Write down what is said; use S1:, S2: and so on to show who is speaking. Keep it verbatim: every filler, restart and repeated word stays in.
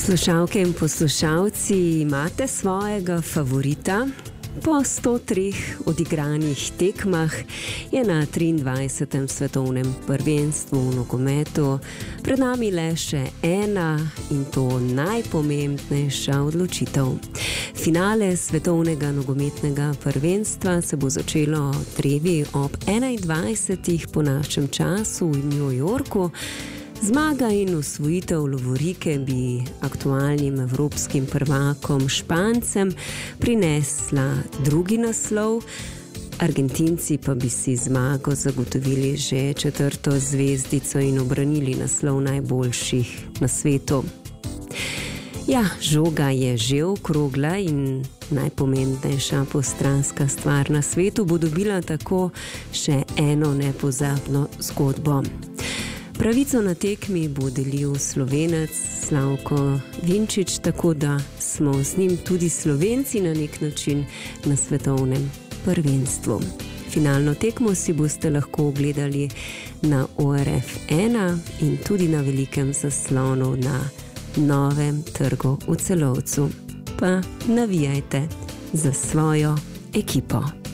S1: Poslušalke in poslušalci, imate svojega favorita? Po sto treh odigranih tekmah je na triindvajsetem svetovnem prvenstvu v nogometu pred nami le še ena in to najpomembnejša odločitev. Finale svetovnega nogometnega prvenstva se bo začelo drevi ob enaindvajsetih po našem času v New Yorku. Zmaga in osvojitev lovorike bi aktualnim evropskim prvakom Špancem prinesla drugi naslov, Argentinci pa bi si zmago zagotovili že četrto zvezdico in obranili naslov najboljših na svetu. Ja, žoga je že okrogla in najpomembnejša postranska stvar na svetu bo dobila tako še eno nepozabno zgodbo. Pravico na tekmi bo delil Slovenec Slavko Vinčič, tako da smo z njim tudi Slovenci na nek način na svetovnem prvenstvu. Finalno tekmo si boste lahko ogledali na O R F ena in tudi na velikem zaslonu na Novem trgu v Celovcu. Pa navijajte za svojo ekipo.